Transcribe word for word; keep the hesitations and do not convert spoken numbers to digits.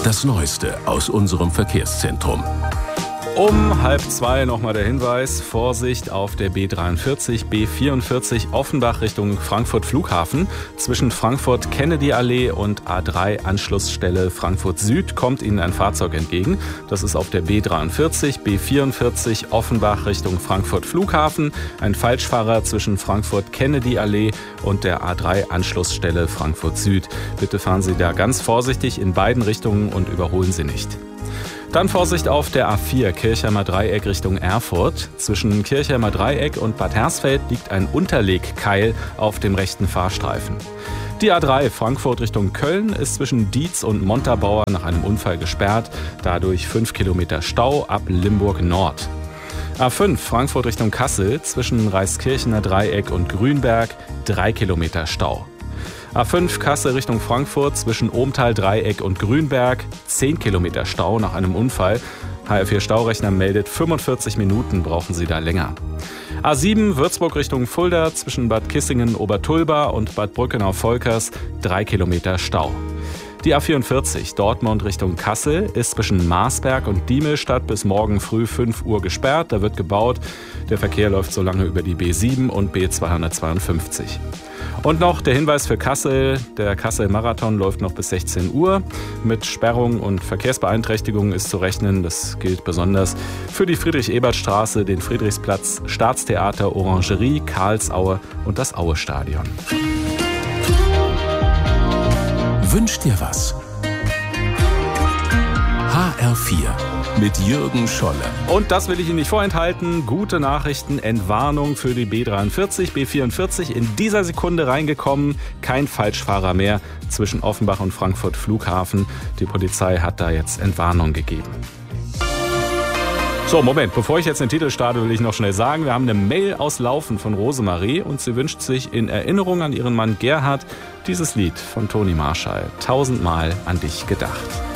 Das Neueste aus unserem Verkehrszentrum. Um halb zwei nochmal der Hinweis, Vorsicht auf der B dreiundvierzig, B vierundvierzig Offenbach Richtung Frankfurt Flughafen. Zwischen Frankfurt Kennedy Allee und A drei Anschlussstelle Frankfurt Süd kommt Ihnen ein Fahrzeug entgegen. Das ist auf der B dreiundvierzig, B vierundvierzig Offenbach Richtung Frankfurt Flughafen. Ein Falschfahrer zwischen Frankfurt Kennedy Allee und der A drei Anschlussstelle Frankfurt Süd. Bitte fahren Sie da ganz vorsichtig in beiden Richtungen und überholen Sie nicht. Dann Vorsicht auf der A vier Kirchheimer Dreieck Richtung Erfurt. Zwischen Kirchheimer Dreieck und Bad Hersfeld liegt ein Unterlegkeil auf dem rechten Fahrstreifen. Die A drei Frankfurt Richtung Köln ist zwischen Dietz und Montabaur nach einem Unfall gesperrt. Dadurch fünf Kilometer Stau ab Limburg Nord. A fünf Frankfurt Richtung Kassel zwischen Reiskirchener Dreieck und Grünberg drei Kilometer Stau. A fünf Kassel Richtung Frankfurt zwischen Ohmtal Dreieck und Grünberg zehn Kilometer Stau nach einem Unfall. H R vier Staurechner meldet, fünfundvierzig Minuten brauchen Sie da länger. A sieben Würzburg Richtung Fulda zwischen Bad Kissingen-Obertulba und Bad Brückenau-Volkers drei Kilometer Stau. Die A vierundvierzig Dortmund Richtung Kassel ist zwischen Marsberg und Diemelstadt bis morgen früh fünf Uhr gesperrt. Da wird gebaut. Der Verkehr läuft so lange über die B sieben und B zweihundertzweiundfünfzig. Und noch der Hinweis für Kassel. Der Kassel-Marathon läuft noch bis sechzehn Uhr. Mit Sperrung und Verkehrsbeeinträchtigungen ist zu rechnen. Das gilt besonders für die Friedrich-Ebert-Straße, den Friedrichsplatz, Staatstheater, Orangerie, Karlsaue und das Aue-Stadion. Wünsch dir was? H R vier mit Jürgen Scholle. Und das will ich Ihnen nicht vorenthalten. Gute Nachrichten, Entwarnung für die B dreiundvierzig, B vierundvierzig. In dieser Sekunde reingekommen. Kein Falschfahrer mehr zwischen Offenbach und Frankfurt Flughafen. Die Polizei hat da jetzt Entwarnung gegeben. So, Moment, bevor ich jetzt den Titel starte, will ich noch schnell sagen, wir haben eine Mail aus Laufen von Rosemarie und sie wünscht sich in Erinnerung an ihren Mann Gerhard dieses Lied von Toni Marshall. Tausendmal an dich gedacht.